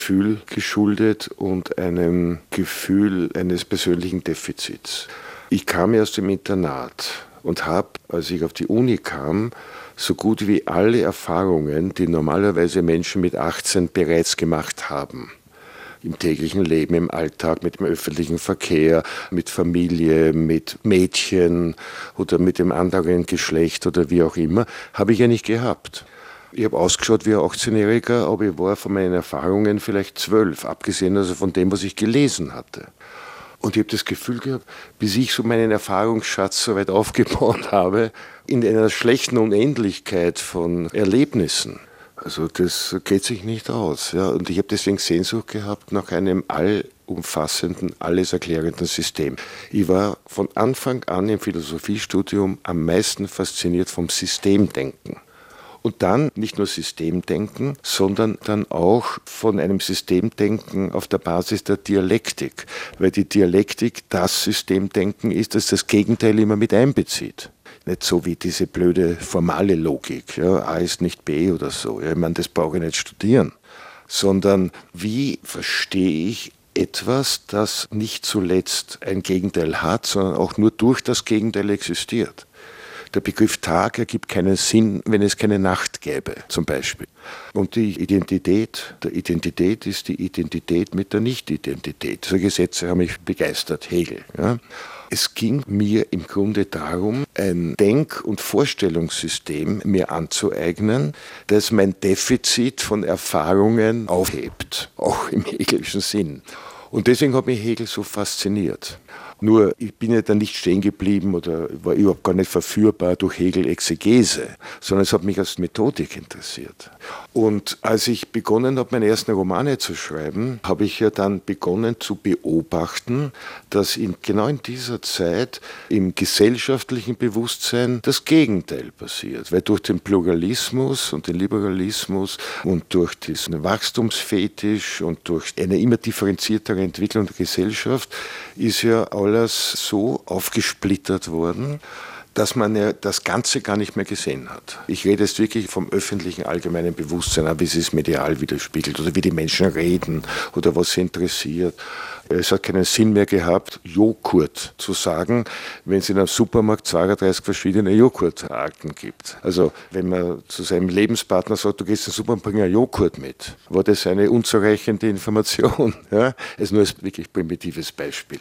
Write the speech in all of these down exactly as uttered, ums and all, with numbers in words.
Gefühl geschuldet und einem Gefühl eines persönlichen Defizits. Ich kam ja aus dem Internat und habe, als ich auf die Uni kam, so gut wie alle Erfahrungen, die normalerweise Menschen mit achtzehn bereits gemacht haben. Im täglichen Leben, im Alltag, mit dem öffentlichen Verkehr, mit Familie, mit Mädchen oder mit dem anderen Geschlecht oder wie auch immer, habe ich ja nicht gehabt. Ich habe ausgeschaut wie ein achtzehnjähriger, aber ich war von meinen Erfahrungen vielleicht zwölf, abgesehen also von dem, was ich gelesen hatte. Und ich habe das Gefühl gehabt, bis ich so meinen Erfahrungsschatz so weit aufgebaut habe, in einer schlechten Unendlichkeit von Erlebnissen. Also das geht sich nicht aus. Ja. Und ich habe deswegen Sehnsucht gehabt nach einem allumfassenden, alles erklärenden System. Ich war von Anfang an im Philosophiestudium am meisten fasziniert vom Systemdenken. Und dann nicht nur Systemdenken, sondern dann auch von einem Systemdenken auf der Basis der Dialektik. Weil die Dialektik das Systemdenken ist, das das Gegenteil immer mit einbezieht. Nicht so wie diese blöde formale Logik, ja, A ist nicht B oder so. Ja, ich meine, das brauche ich nicht studieren. Sondern wie verstehe ich etwas, das nicht zuletzt ein Gegenteil hat, sondern auch nur durch das Gegenteil existiert. Der Begriff Tag ergibt keinen Sinn, wenn es keine Nacht gäbe, zum Beispiel. Und die Identität der Identität ist die Identität mit der Nicht-Identität. Solche Sätze haben mich begeistert, Hegel. Ja. Es ging mir im Grunde darum, ein Denk- und Vorstellungssystem mir anzueignen, das mein Defizit von Erfahrungen aufhebt, auch im hegelischen Sinn. Und deswegen hat mich Hegel so fasziniert. Nur, ich bin ja dann nicht stehen geblieben oder war überhaupt gar nicht verführbar durch Hegel-Exegese, sondern es hat mich als Methodik interessiert. Und als ich begonnen habe, meine ersten Romane zu schreiben, habe ich ja dann begonnen zu beobachten, dass in, genau in dieser Zeit im gesellschaftlichen Bewusstsein das Gegenteil passiert. Weil durch den Pluralismus und den Liberalismus und durch diesen Wachstumsfetisch und durch eine immer differenziertere Entwicklung der Gesellschaft ist ja alles so aufgesplittert worden, dass man ja das Ganze gar nicht mehr gesehen hat. Ich rede jetzt wirklich vom öffentlichen allgemeinen Bewusstsein, wie es ist medial widerspiegelt oder wie die Menschen reden oder was sie interessiert. Es hat keinen Sinn mehr gehabt, Joghurt zu sagen, wenn es in einem Supermarkt zweiunddreißig verschiedene Joghurtarten gibt. Also wenn man zu seinem Lebenspartner sagt, du gehst in den Supermarkt, bring einen Joghurt mit, war das eine unzureichende Information. Ja? Das ist nur ein wirklich primitives Beispiel.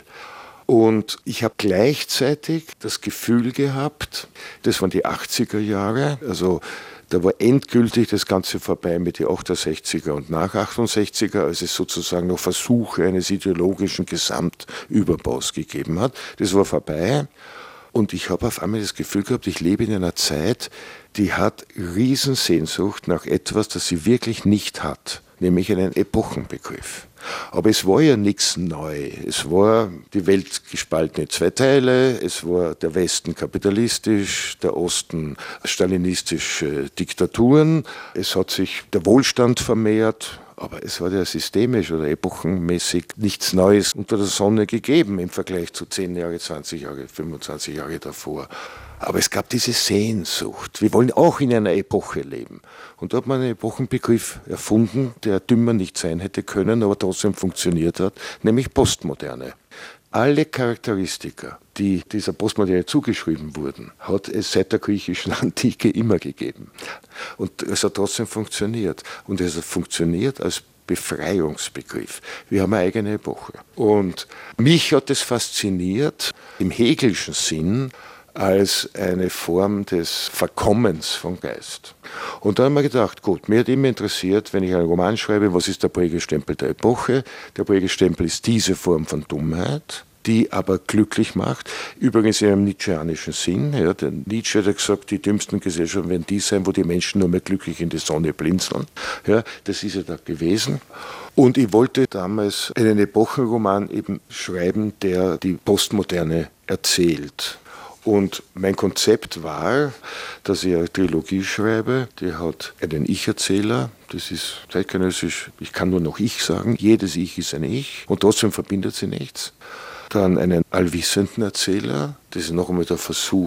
Und ich habe gleichzeitig das Gefühl gehabt, das waren die achtziger Jahre, also da war endgültig das Ganze vorbei mit den achtundsechziger und nach achtundsechziger, als es sozusagen noch Versuche eines ideologischen Gesamtüberbaus gegeben hat. Das war vorbei. Und ich habe auf einmal das Gefühl gehabt, ich lebe in einer Zeit, die hat Riesensehnsucht nach etwas, das sie wirklich nicht hat, nämlich einen Epochenbegriff. Aber es war ja nichts neu. Es war die Welt gespalten in zwei Teile, es war der Westen kapitalistisch, der Osten stalinistische Diktaturen, es hat sich der Wohlstand vermehrt, aber es hat ja systemisch oder epochenmäßig nichts Neues unter der Sonne gegeben im Vergleich zu zehn Jahre, zwanzig Jahre, fünfundzwanzig Jahre davor. Aber es gab diese Sehnsucht. Wir wollen auch in einer Epoche leben. Und da hat man einen Epochenbegriff erfunden, der dümmer nicht sein hätte können, aber trotzdem funktioniert hat, nämlich Postmoderne. Alle Charakteristika, die dieser Postmoderne zugeschrieben wurden, hat es seit der griechischen Antike immer gegeben. Und es hat trotzdem funktioniert. Und es hat funktioniert als Befreiungsbegriff. Wir haben eine eigene Epoche. Und mich hat es fasziniert, im hegelischen Sinn, als eine Form des Verkommens von Geist. Und da haben wir gedacht, gut, mir hat immer interessiert, wenn ich einen Roman schreibe, was ist der Prägestempel der Epoche? Der Prägestempel ist diese Form von Dummheit, die aber glücklich macht. Übrigens in einem nietzscheanischen Sinn. Ja, der Nietzsche hat gesagt, die dümmsten Gesellschaften werden die sein, wo die Menschen nur mehr glücklich in die Sonne blinzeln. Ja, das ist ja da gewesen. Und ich wollte damals einen Epochenroman eben schreiben, der die Postmoderne erzählt. Und mein Konzept war, dass ich eine Trilogie schreibe, die hat einen Ich-Erzähler, das ist zeitgenössisch, ich kann nur noch Ich sagen, jedes Ich ist ein Ich und trotzdem verbindet sie nichts. Dann einen allwissenden Erzähler, das ist noch einmal der Versuch,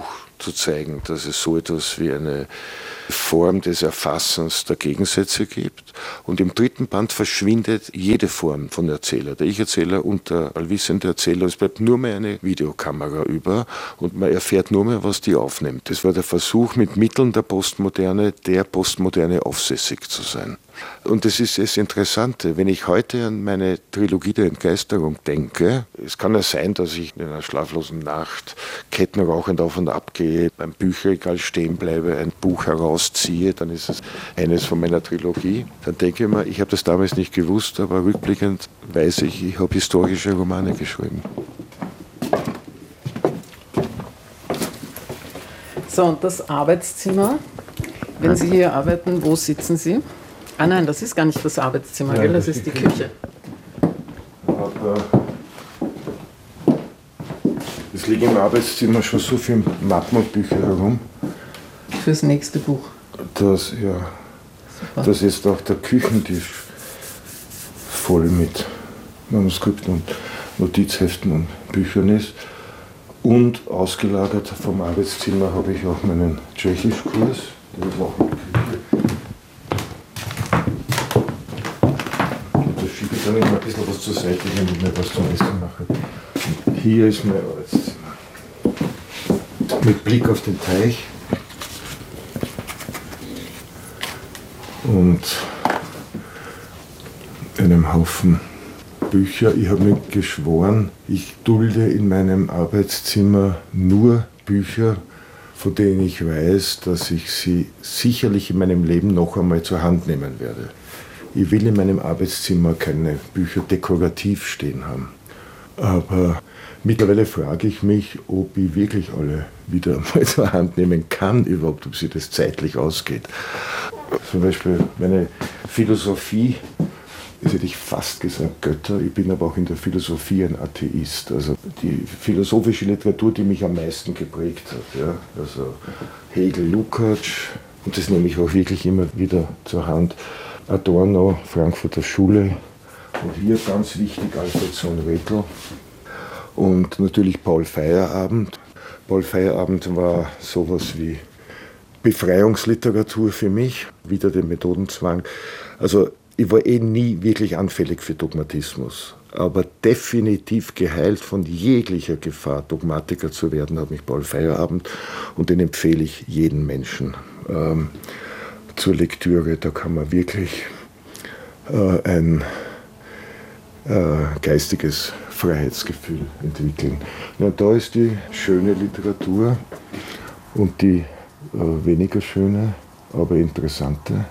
zu zeigen, dass es so etwas wie eine Form des Erfassens der Gegensätze gibt. Und im dritten Band verschwindet jede Form von Erzähler, der Ich-Erzähler und der allwissende Erzähler. Es bleibt nur mehr eine Videokamera über und man erfährt nur mehr, was die aufnimmt. Das war der Versuch, mit Mitteln der Postmoderne, der Postmoderne aufsässig zu sein. Und das ist das Interessante, wenn ich heute an meine Trilogie der Entgeisterung denke, es kann ja sein, dass ich in einer schlaflosen Nacht kettenrauchend auf und ab gehe, beim Bücherregal stehen bleibe, ein Buch herausziehe, dann ist es eines von meiner Trilogie. Dann denke ich mir, ich habe das damals nicht gewusst, aber rückblickend weiß ich, ich habe historische Romane geschrieben. So, und das Arbeitszimmer, wenn Sie hier arbeiten, wo sitzen Sie? Ah nein, das ist gar nicht das Arbeitszimmer, Nein, das, das ist die Küche. Küche. Aber es liegen im Arbeitszimmer schon so viele Mappen und Bücher herum. Fürs nächste Buch. Dass, ja, Super. dass jetzt auch der Küchentisch voll mit Manuskripten und Notizheften und Büchern ist. Und ausgelagert vom Arbeitszimmer habe ich auch meinen Tschechischkurs. Den machen ich dann immer ein bisschen was zur Seite, wenn ich mir was zum Essen mache. Und hier ist mein Arbeitszimmer. Mit Blick auf den Teich. Und einem Haufen Bücher. Ich habe mir geschworen, ich dulde in meinem Arbeitszimmer nur Bücher, von denen ich weiß, dass ich sie sicherlich in meinem Leben noch einmal zur Hand nehmen werde. Ich will in meinem Arbeitszimmer keine Bücher dekorativ stehen haben. Aber mittlerweile frage ich mich, ob ich wirklich alle wieder mal zur Hand nehmen kann, überhaupt, ob sie das zeitlich ausgeht. Zum Beispiel meine Philosophie, das hätte ich fast gesagt Götter, ich bin aber auch in der Philosophie ein Atheist. Also die philosophische Literatur, die mich am meisten geprägt hat. Ja? Also Hegel, Lukács, und das nehme ich auch wirklich immer wieder zur Hand. Adorno, Frankfurter Schule und hier ganz wichtig Alfred Sohn-Redl und natürlich Paul Feyerabend. Paul Feyerabend war sowas wie Befreiungsliteratur für mich, wieder der Methodenzwang. Also ich war eh nie wirklich anfällig für Dogmatismus, aber definitiv geheilt von jeglicher Gefahr, Dogmatiker zu werden, hat mich Paul Feyerabend und den empfehle ich jedem Menschen. Ähm, zur Lektüre, da kann man wirklich äh, ein äh, geistiges Freiheitsgefühl entwickeln. Ja, da ist die schöne Literatur und die äh, weniger schöne, aber interessante.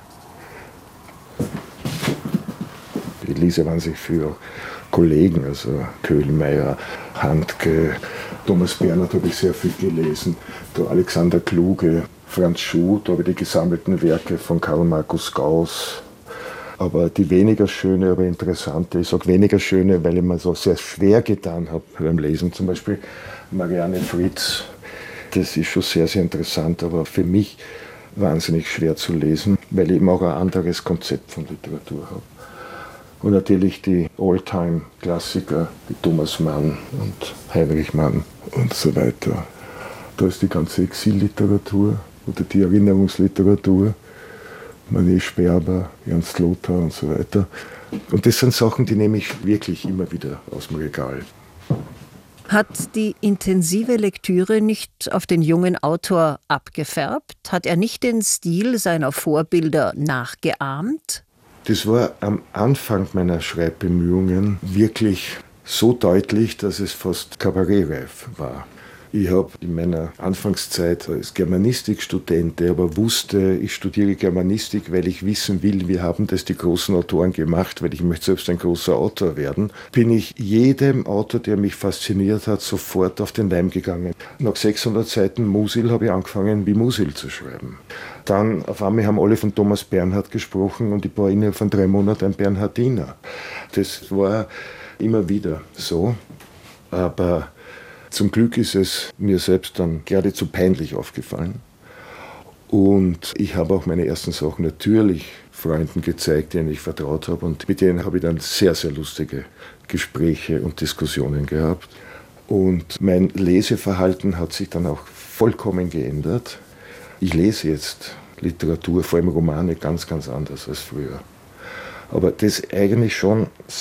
Ich lese wahnsinnig viel auch Kollegen, also Köhlmeier, Handke, Thomas Bernhard habe ich sehr viel gelesen, der Alexander Kluge, Franz Schuh, da habe ich die gesammelten Werke von Karl Markus Gauss. Aber die weniger schöne, aber interessante, ich sage weniger schöne, weil ich mir so sehr schwer getan habe beim Lesen. Zum Beispiel Marianne Fritz, das ist schon sehr, sehr interessant, aber für mich wahnsinnig schwer zu lesen, weil ich eben auch ein anderes Konzept von Literatur habe. Und natürlich die All-Time-Klassiker, wie Thomas Mann und Heinrich Mann und so weiter. Da ist die ganze Exilliteratur oder die Erinnerungsliteratur, Manet Sperber, Ernst Lothar und so weiter. Und das sind Sachen, die nehme ich wirklich immer wieder aus dem Regal. Hat die intensive Lektüre nicht auf den jungen Autor abgefärbt? Hat er nicht den Stil seiner Vorbilder nachgeahmt? Das war am Anfang meiner Schreibbemühungen wirklich so deutlich, dass es fast kabarettreif war. Ich habe in meiner Anfangszeit als Germanistikstudent, der aber wusste, ich studiere Germanistik, weil ich wissen will, wie haben das die großen Autoren gemacht, weil ich möchte selbst ein großer Autor werden, bin ich jedem Autor, der mich fasziniert hat, sofort auf den Leim gegangen. Nach sechshundert Seiten Musil habe ich angefangen, wie Musil zu schreiben. Dann auf einmal haben alle von Thomas Bernhard gesprochen und ich war innerhalb von drei Monaten ein Bernhardiner. Das war immer wieder so, aber zum Glück ist es mir selbst dann geradezu peinlich aufgefallen. Und ich habe auch meine ersten Sachen natürlich Freunden gezeigt, denen ich vertraut habe. Und mit denen habe ich dann sehr, sehr lustige Gespräche und Diskussionen gehabt. Und mein Leseverhalten hat sich dann auch vollkommen geändert. Ich lese jetzt Literatur, vor allem Romane, ganz, ganz anders als früher. Aber das eigentlich schon